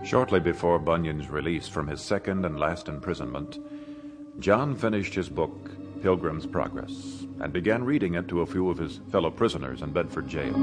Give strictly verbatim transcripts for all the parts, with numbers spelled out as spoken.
Shortly before Bunyan's release from his second and last imprisonment, John finished his book, Pilgrim's Progress, and began reading it to a few of his fellow prisoners in Bedford jail.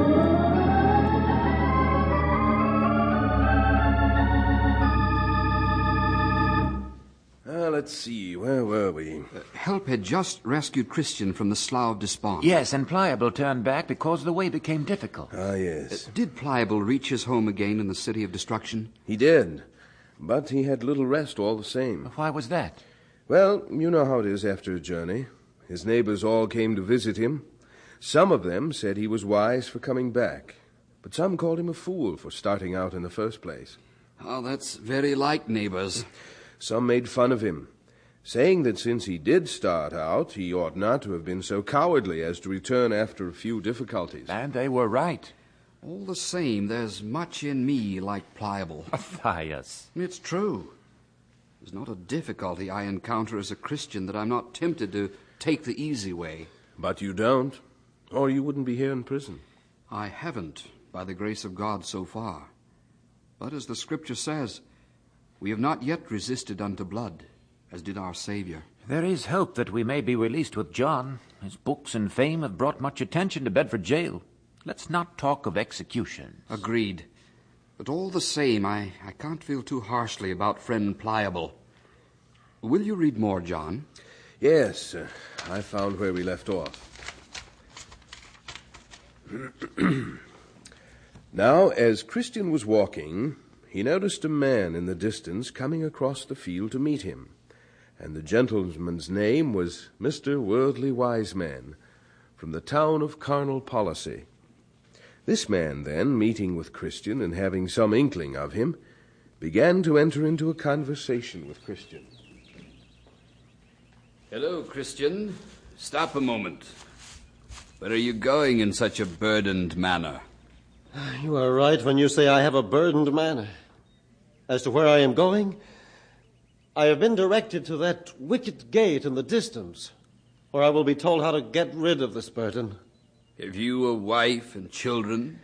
Uh, let's see, where were we? Uh, help had just rescued Christian from the Slough of Despond. Yes, and Pliable turned back because the way became difficult. Ah, yes. Uh, did Pliable reach his home again in the City of Destruction? He did, but he had little rest all the same. Why was that? Well, you know how it is after a journey. His neighbors all came to visit him. Some of them said he was wise for coming back, but some called him a fool for starting out in the first place. Oh, that's very like neighbors. Some made fun of him, saying that since he did start out, he ought not to have been so cowardly as to return after a few difficulties. And they were right. All the same, there's much in me like Pliable. Matthias. It's true. There's not a difficulty I encounter as a Christian that I'm not tempted to take the easy way. But you don't, or you wouldn't be here in prison. I haven't, by the grace of God, so far. But as the Scripture says, we have not yet resisted unto blood, as did our Savior. There is hope that we may be released with John. His books and fame have brought much attention to Bedford jail. Let's not talk of execution. Agreed. But all the same, I, I can't feel too harshly about friend Pliable. Will you read more, John? Yes, uh, I found where we left off. Now, as Christian was walking, he noticed a man in the distance coming across the field to meet him, and the gentleman's name was Mister Worldly Wiseman, from the town of Carnal Policy. This man, then, meeting with Christian and having some inkling of him, began to enter into a conversation with Christian. Hello, Christian. Stop a moment. Where are you going in such a burdened manner? You are right when you say I have a burdened manner. As to where I am going, I have been directed to that wicket gate in the distance, where I will be told how to get rid of this burden. Have you a wife and children?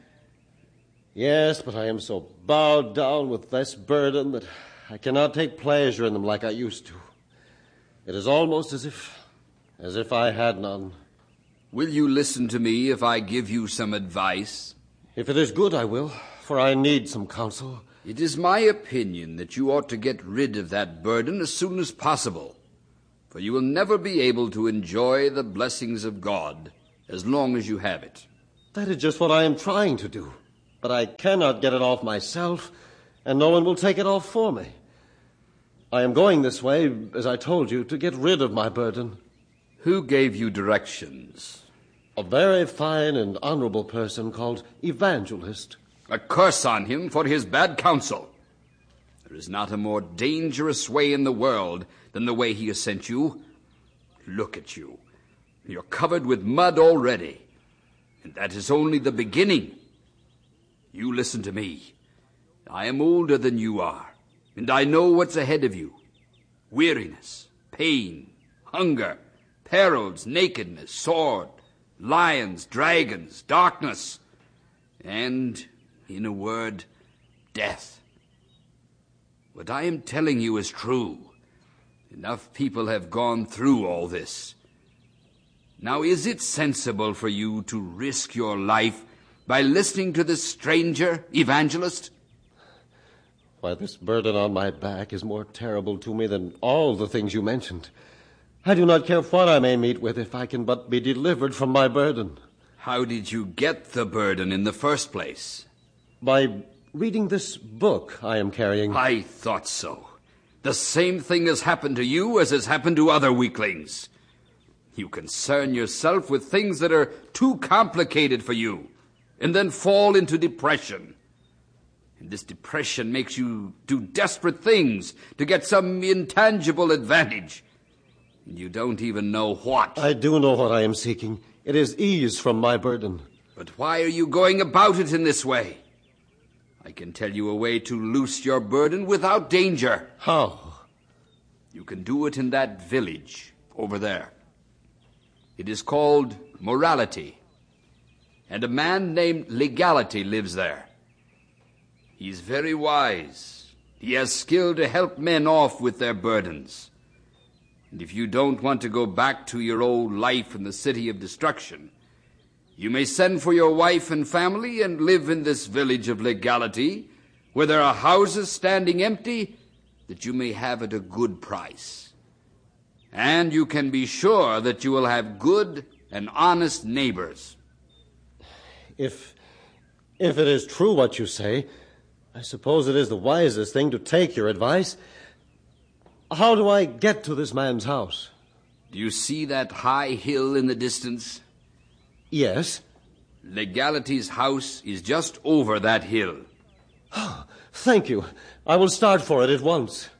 Yes, but I am so bowed down with this burden that I cannot take pleasure in them like I used to. It is almost as if, as if I had none. Will you listen to me if I give you some advice? If it is good, I will, for I need some counsel. It is my opinion that you ought to get rid of that burden as soon as possible, for you will never be able to enjoy the blessings of God as long as you have it. That is just what I am trying to do, but I cannot get it off myself, and no one will take it off for me. I am going this way, as I told you, to get rid of my burden. Who gave you directions? A very fine and honorable person called Evangelist. A curse on him for his bad counsel. There is not a more dangerous way in the world than the way he has sent you. Look at you. You're covered with mud already, and that is only the beginning. You listen to me. I am older than you are, and I know what's ahead of you. Weariness, pain, hunger, perils, nakedness, sword, lions, dragons, darkness, and, in a word, death. What I am telling you is true. Enough people have gone through all this. Now, is it sensible for you to risk your life by listening to this stranger, Evangelist? Why, this burden on my back is more terrible to me than all the things you mentioned. I do not care what I may meet with if I can but be delivered from my burden. How did you get the burden in the first place? By reading this book I am carrying. I thought so. The same thing has happened to you as has happened to other weaklings. You concern yourself with things that are too complicated for you, and then fall into depression. And this depression makes you do desperate things to get some intangible advantage. And you don't even know what. I do know what I am seeking. It is ease from my burden. But why are you going about it in this way? I can tell you a way to loose your burden without danger. How? You can do it in that village over there. It is called Morality, and a man named Legality lives there. He's very wise. He has skill to help men off with their burdens. And if you don't want to go back to your old life in the city of destruction, you may send for your wife and family and live in this village of legality, where there are houses standing empty that you may have at a good price. And you can be sure that you will have good and honest neighbors. If, if it is true what you say, I suppose it is the wisest thing to take your advice. How do I get to this man's house? Do you see that high hill in the distance? Yes. Legality's house is just over that hill. Thank you. I will start for it at once.